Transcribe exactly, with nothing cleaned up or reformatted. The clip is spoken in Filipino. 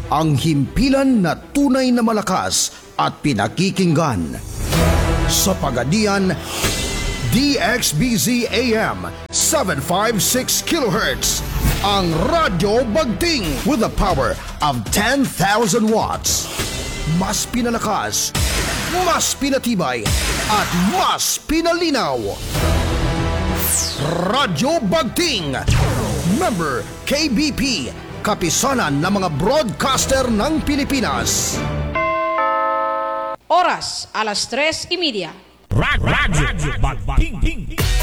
ang himpilan na tunay na malakas at pinakikinggan. Sa Pagadian, D X B Z A M seven fifty-six kilohertz, ang Radyo Bagting with the power of ten thousand watts. Mas pinalakas, mas pinatibay, at mas pinalinaw. Radyo Bagting, member K B P, kapisanan ng mga broadcaster ng Pilipinas. Oras, alas tres y media. Radyo Bagting.